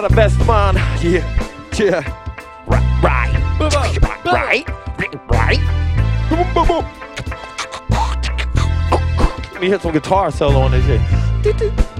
The best man. Yeah. Right. Let me hit some guitar solo on this shit.